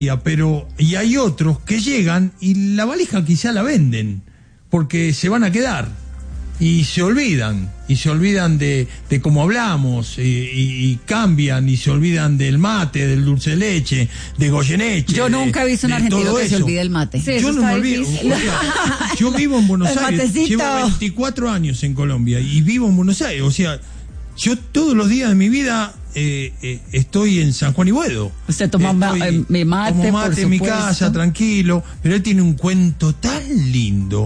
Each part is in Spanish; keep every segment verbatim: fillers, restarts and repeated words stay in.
pero y hay otros que llegan y la valija quizá la venden porque se van a quedar y se olvidan y se olvidan de, de cómo hablamos y, y, y cambian y se olvidan del mate, del dulce de leche, de Goyeneche. Yo nunca he visto un argentino que eso. se olvide el mate. Sí, yo no me olvido. O sea, yo vivo en Buenos Aires, llevo veinticuatro años en Colombia y vivo en Buenos Aires, o sea, yo todos los días de mi vida eh, eh, estoy en San Juan y Boedo. Usted toma estoy, eh, mate, tomo mate por en mi casa, tranquilo, pero él tiene un cuento tan lindo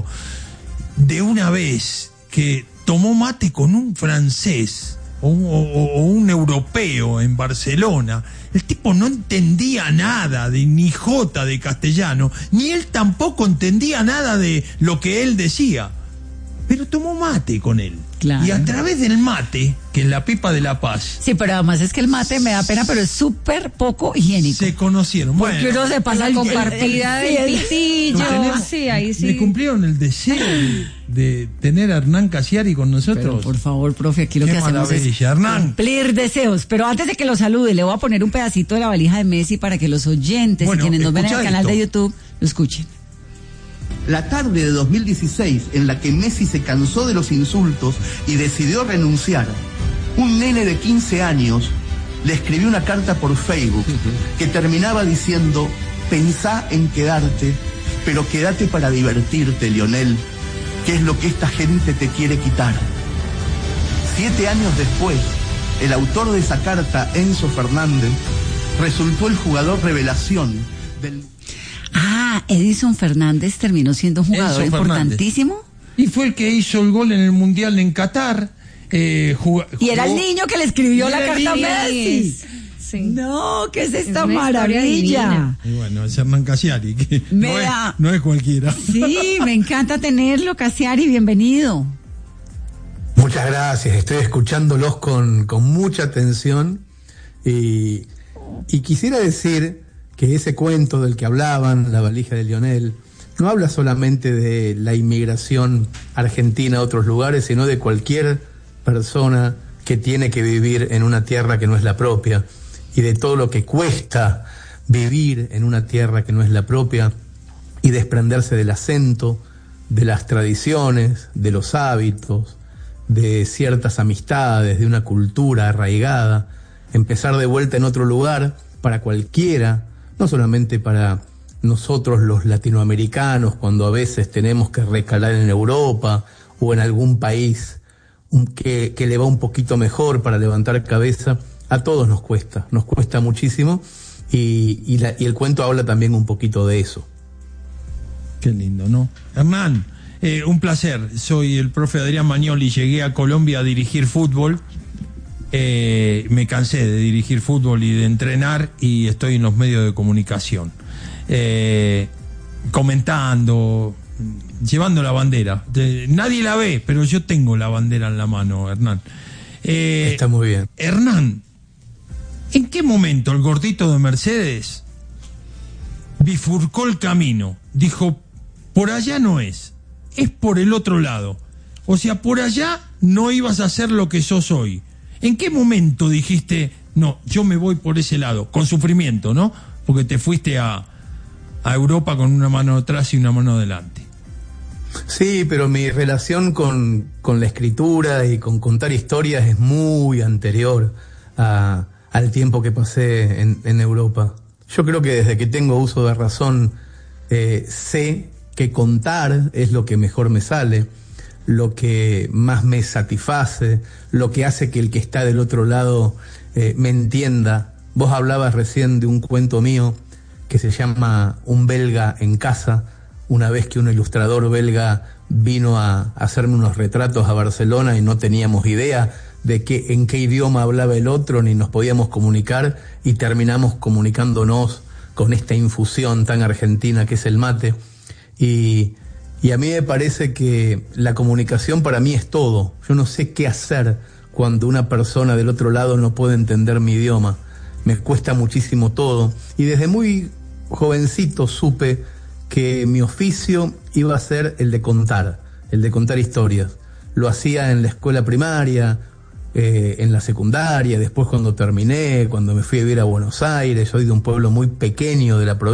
de una vez que tomó mate con un francés o un, o, o un europeo en Barcelona. El tipo no entendía nada de ni jota de castellano, ni él tampoco entendía nada de lo que él decía, pero tomó mate con él. Claro. Y a través del mate, que es la pipa de la paz. Sí, pero además es que el mate me da pena, pero es súper poco higiénico. Se conocieron. Porque bueno, uno se pasa la compartida del pitillo. Sí, ahí sí. Me cumplieron el deseo de, de tener a Hernán Cassiari con nosotros. Pero por favor, profe, aquí lo Qué que hacemos es Hernán. cumplir deseos. Pero antes de que lo salude, le voy a poner un pedacito de la valija de Messi para que los oyentes bueno, y quienes nos ven en el canal esto. de YouTube lo escuchen. La tarde de dos mil dieciséis, en la que Messi se cansó de los insultos y decidió renunciar, un nene de quince años le escribió una carta por Facebook que terminaba diciendo: pensá en quedarte, pero quédate para divertirte, Lionel, que es lo que esta gente te quiere quitar. Siete años después, el autor de esa carta, Enzo Fernández, resultó el jugador revelación del... Ah, Edison Fernández terminó siendo un jugador Enzo importantísimo. Fernández. Y fue el que hizo el gol en el Mundial en Qatar. Eh, jugó, y era el niño que le escribió la carta a Messi. Sí. No, ¿qué es esta es maravilla? Y bueno, es Hernán Cassiari, que me no, da... es, no es cualquiera. Sí, me encanta tenerlo, Cassiari, bienvenido. Muchas gracias, estoy escuchándolos con, con mucha atención y, y quisiera decir que ese cuento del que hablaban, la valija de Lionel, no habla solamente de la inmigración argentina a otros lugares, sino de cualquier persona que tiene que vivir en una tierra que no es la propia, y de todo lo que cuesta vivir en una tierra que no es la propia, y desprenderse del acento, de las tradiciones, de los hábitos, de ciertas amistades, de una cultura arraigada, empezar de vuelta en otro lugar para cualquiera, no solamente para nosotros los latinoamericanos, cuando a veces tenemos que recalar en Europa o en algún país que, que le va un poquito mejor para levantar cabeza, a todos nos cuesta, nos cuesta muchísimo y, y, la, y el cuento habla también un poquito de eso. Qué lindo, ¿no? Hernán, eh, un placer, soy el profe Adrián Magnoli, llegué a Colombia a dirigir fútbol. Eh, me cansé de dirigir fútbol y de entrenar y estoy en los medios de comunicación eh, comentando, llevando la bandera. De, nadie la ve, pero yo tengo la bandera en la mano, Hernán. Eh, Está muy bien. Hernán, ¿en qué momento el gordito de Mercedes bifurcó el camino? Dijo, por allá no es, es por el otro lado. O sea, por allá no ibas a hacer lo que sos hoy. ¿En qué momento dijiste, no, yo me voy por ese lado? Con sufrimiento, ¿no? Porque te fuiste a, a Europa con una mano atrás y una mano adelante. Sí, pero mi relación con, con la escritura y con contar historias es muy anterior a, al tiempo que pasé en, en Europa. Yo creo que desde que tengo uso de razón eh, sé que contar es lo que mejor me sale, lo que más me satisface, lo que hace que el que está del otro lado eh, me entienda. Vos hablabas recién de un cuento mío que se llama Un belga en casa, una vez que un ilustrador belga vino a hacerme unos retratos a Barcelona y no teníamos idea de qué, en qué idioma hablaba el otro, ni nos podíamos comunicar, y terminamos comunicándonos con esta infusión tan argentina que es el mate. Y Y a mí me parece que la comunicación para mí es todo. Yo no sé qué hacer cuando una persona del otro lado no puede entender mi idioma. Me cuesta muchísimo todo. Y desde muy jovencito supe que mi oficio iba a ser el de contar, el de contar historias. Lo hacía en la escuela primaria, eh, en la secundaria, después cuando terminé, cuando me fui a vivir a Buenos Aires, soy de un pueblo muy pequeño de la provincia.